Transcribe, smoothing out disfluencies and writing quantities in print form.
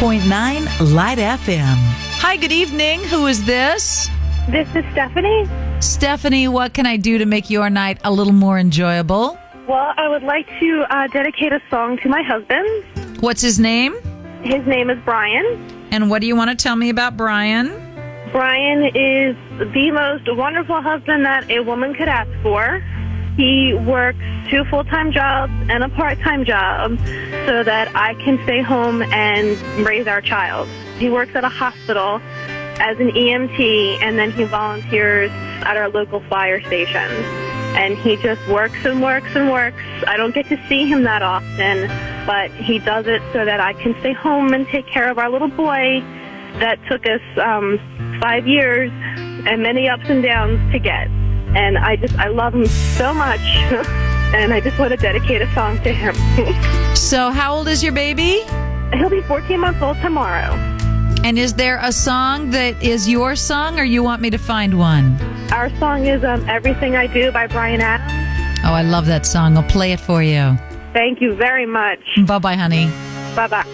106.9 Light FM. Hi, good evening. Who is this? This is Stephanie. Stephanie, what can I do to make your night a little more enjoyable? Well, I would like to dedicate a song to my husband. What's his name? His name is Brian. And what do you want to tell me about Brian? Brian is the most wonderful husband that a woman could ask for. He works 2 full-time jobs and a part-time job so that I can stay home and raise our child. He works at a hospital as an EMT, and then he volunteers at our local fire station. And he just works and works and works. I don't get to see him that often, but he does it so that I can stay home and take care of our little boy that took us 5 years and many ups and downs to get. And I love him so much, and I just want to dedicate a song to him. So how old is your baby? He'll be 14 months old tomorrow. And is there a song that is your song, or you want me to find one? Our song is Everything I Do by Bryan Adams. Oh, I love that song. I'll play it for you. Thank you very much. Bye-bye, honey. Bye-bye.